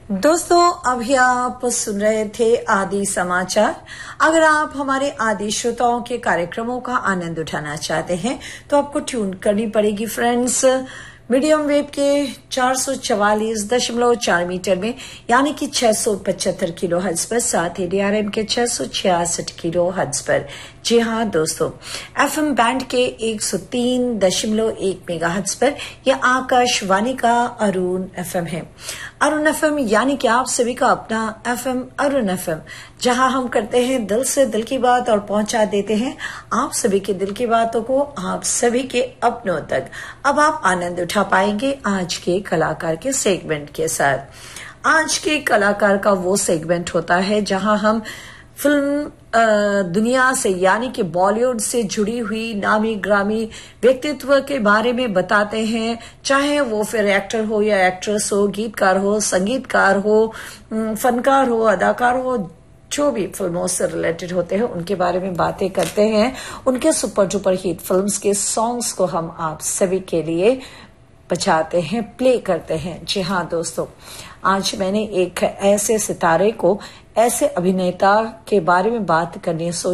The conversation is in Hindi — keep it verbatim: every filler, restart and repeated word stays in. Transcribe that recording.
दोस्तों, अभी आप सुन रहे थे आदि समाचार। अगर आप हमारे आदि श्रोताओं के कार्यक्रमों का आनंद उठाना चाहते हैं तो आपको ट्यून करनी पड़ेगी फ्रेंड्स, मीडियम वेव के चार सौ चवालीस दशमलव चार मीटर में, यानी कि छह सौ पचहत्तर किलो हर्ट्ज पर, साथ ही डीआरएम के छह सौ छियासठ किलो हर्ट्ज पर। जी हाँ दोस्तों, एफएम बैंड के एक सौ तीन दशमलव एक मेगा हर्ट्ज पर यह आकाशवाणी का अरुण एफएम है। अरुण एफएम यानी कि आप सभी का अपना एफएम अरुण एफएम, जहां हम करते हैं दिल से दिल की बात और पहुंचा देते हैं आप सभी के दिल की बातों को आप सभी के अपनों तक। अब आप आनंद उठा पाएंगे आज के कलाकार के सेगमेंट के साथ। आज के कलाकार का वो सेगमेंट होता है जहां हम फिल्म दुनिया से, यानी कि बॉलीवुड से जुड़ी हुई नामी ग्रामी व्यक्तित्व के बारे में बताते हैं, चाहे वो फिर एक्टर हो या एक्ट्रेस हो, गीतकार हो, संगीतकार हो, फनकार हो, अदाकार हो, जो भी फिल्मों से रिलेटेड होते हैं उनके बारे में बातें करते हैं। उनके सुपर डुपर हिट फिल्म्स के सॉन्ग्स को हम आप सभी के लिए बजाते हैं, प्ले करते हैं। जी हाँ दोस्तों, आज मैंने एक ऐसे सितारे को, ऐसे अभिनेता के बारे में बात करनी सोची